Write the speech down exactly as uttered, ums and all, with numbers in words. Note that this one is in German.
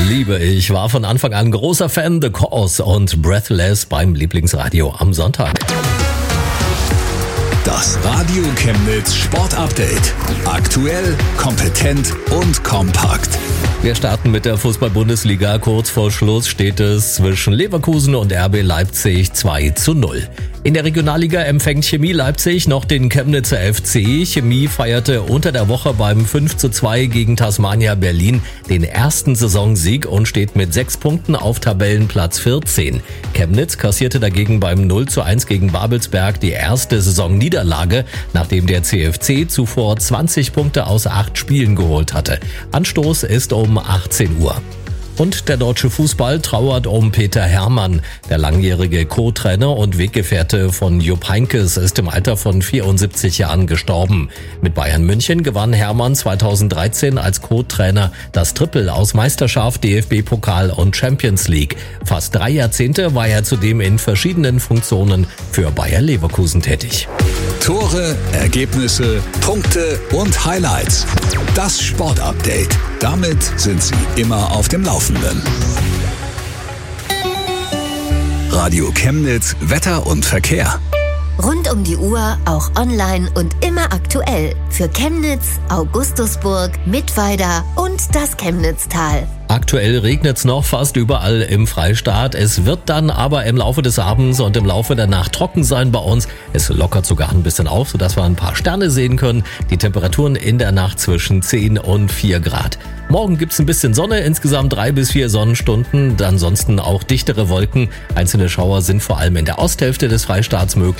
liebe ich, war von Anfang an großer Fan, The Cause und Breathless beim Lieblingsradio am Sonntag. Das Radio Chemnitz Sport Update. Aktuell, kompetent und kompakt. Wir starten mit der Fußball-Bundesliga. Kurz vor Schluss steht es zwischen Leverkusen und R B Leipzig zwei zu null. In der Regionalliga empfängt Chemie Leipzig noch den Chemnitzer F C. Chemie feierte unter der Woche beim fünf zu zwei gegen Tasmania Berlin den ersten Saisonsieg und steht mit sechs Punkten auf Tabellenplatz vierzehn. Chemnitz kassierte dagegen beim null zu eins gegen Babelsberg die erste Saisonniederlage, nachdem der C F C zuvor zwanzig Punkte aus acht Spielen geholt hatte. Anstoß ist um achtzehn Uhr. Und der deutsche Fußball trauert um Peter Herrmann. Der langjährige Co-Trainer und Weggefährte von Jupp Heynckes ist im Alter von vierundsiebzig Jahren gestorben. Mit Bayern München gewann Herrmann zweitausenddreizehn als Co-Trainer das Triple aus Meisterschaft, D F B-Pokal und Champions League. Fast drei Jahrzehnte war er zudem in verschiedenen Funktionen für Bayer Leverkusen tätig. Tore, Ergebnisse, Punkte und Highlights. Das Sportupdate. Damit sind Sie immer auf dem Laufenden. Radio Chemnitz, Wetter und Verkehr. Rund um die Uhr, auch online und immer aktuell. Für Chemnitz, Augustusburg, Mittweida und das Chemnitztal. Aktuell regnet's noch fast überall im Freistaat. Es wird dann aber im Laufe des Abends und im Laufe der Nacht trocken sein bei uns. Es lockert sogar ein bisschen auf, sodass wir ein paar Sterne sehen können. Die Temperaturen in der Nacht zwischen zehn und vier Grad. Morgen gibt's ein bisschen Sonne, insgesamt drei bis vier Sonnenstunden. Ansonsten auch dichtere Wolken. Einzelne Schauer sind vor allem in der Osthälfte des Freistaats möglich.